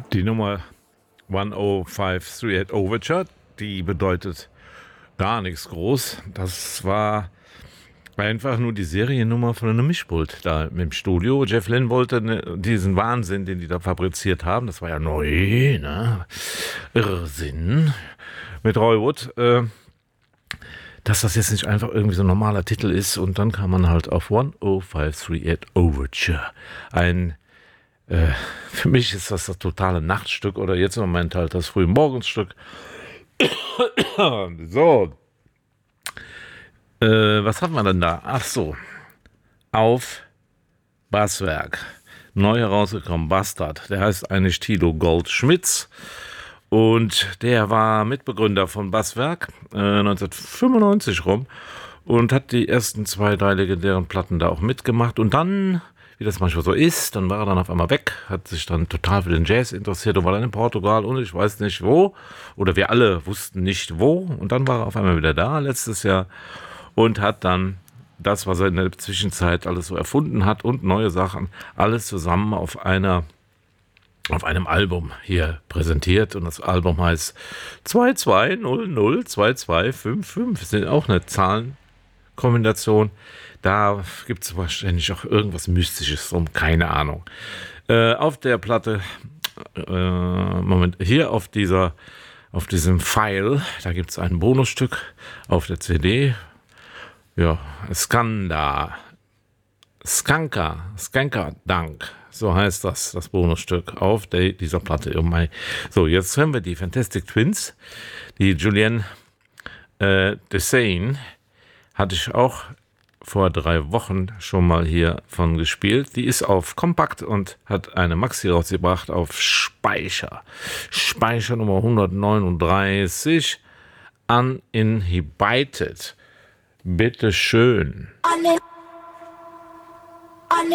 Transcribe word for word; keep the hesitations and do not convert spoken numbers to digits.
Die Nummer eintausendfünfhundertachtunddreißig Overture, die bedeutet gar nichts groß. Das war einfach nur die Seriennummer von einem Mischpult da im Studio. Jeff Lynne wollte ne, diesen Wahnsinn, den die da fabriziert haben, das war ja neu, ne? Irrsinn mit Roy Wood, äh, dass das jetzt nicht einfach irgendwie so ein normaler Titel ist. Und dann kam man halt auf eintausendfünfhundertachtunddreißig Overture. Ein Äh, für mich ist das das totale Nachtstück oder jetzt im Moment halt das Frühmorgensstück. So, äh, was hat man denn da? Ach so, auf Basswerk. Neu herausgekommen, Bastard. Der heißt eigentlich Tilo Goldschmitz und der war Mitbegründer von Basswerk äh, neunzehnhundertfünfundneunzig rum und hat die ersten zwei, drei legendären Platten da auch mitgemacht und dann, wie das manchmal so ist, dann war er dann auf einmal weg, hat sich dann total für den Jazz interessiert und war dann in Portugal und ich weiß nicht wo, oder wir alle wussten nicht wo, und dann war er auf einmal wieder da letztes Jahr und hat dann das, was er in der Zwischenzeit alles so erfunden hat und neue Sachen, alles zusammen auf einer auf einem Album hier präsentiert, und das Album heißt zwei zwei null null zwei zwei fünf fünf. Das sind auch eine Zahlenkombination. Da gibt es wahrscheinlich auch irgendwas Mystisches drum, keine Ahnung. Äh, auf der Platte, äh, Moment, hier auf dieser, auf diesem File, da gibt es ein Bonusstück auf der C D. Ja, Skanda, Skanka, Skanka Dank, so heißt das, das Bonusstück auf der, dieser Platte. Oh mein. So, jetzt hören wir die Fantastic Twins, die Julienne äh, Dessain, hatte ich auch vor drei Wochen schon mal hier von gespielt. Die ist auf Kompakt und hat eine Maxi rausgebracht auf Speicher. Speicher Nummer hundertneununddreißig, Uninhibited. Bitte schön. Alle